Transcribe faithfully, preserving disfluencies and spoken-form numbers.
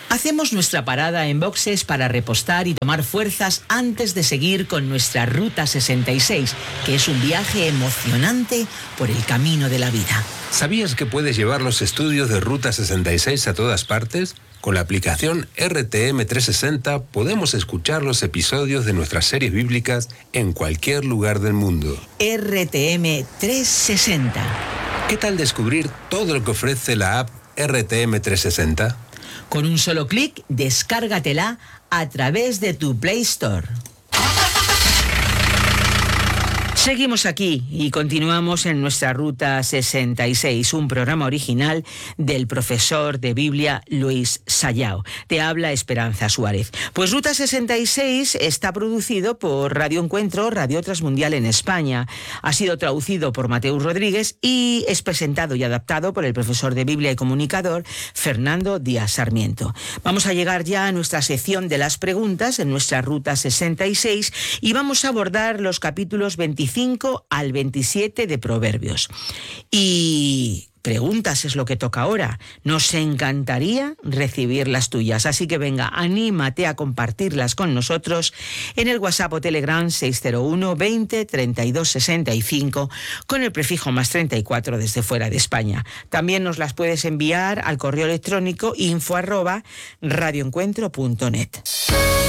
Hacemos nuestra parada en boxes para repostar y tomar fuerzas antes de seguir con nuestra Ruta sesenta y seis, que es un viaje emocionante por el camino de la vida. ¿Sabías que puedes llevar los estudios de Ruta sesenta y seis a todas partes? Con la aplicación R T M trescientos sesenta podemos escuchar los episodios de nuestras series bíblicas en cualquier lugar del mundo. R T M trescientos sesenta. ¿Qué tal descubrir todo lo que ofrece la app R T M trescientos sesenta? Con un solo clic, descárgatela a través de tu Play Store. Seguimos aquí y continuamos en nuestra Ruta sesenta y seis, un programa original del profesor de Biblia Luis Sayao. Te habla Esperanza Suárez. Pues Ruta sesenta y seis está producido por Radio Encuentro, Radio Transmundial en España. Ha sido traducido por Mateus Rodríguez y es presentado y adaptado por el profesor de Biblia y comunicador Fernando Díaz Sarmiento. Vamos a llegar ya a nuestra sección de las preguntas en nuestra Ruta sesenta y seis y vamos a abordar los capítulos veinticinco al veintisiete de Proverbios. Y preguntas es lo que toca ahora. Nos encantaría recibir las tuyas, así que venga, anímate a compartirlas con nosotros en el WhatsApp o Telegram seis cero uno, veinte, treinta y dos, sesenta y cinco con el prefijo más treinta y cuatro desde fuera de España. También nos las puedes enviar al correo electrónico info arroba radioencuentro punto net.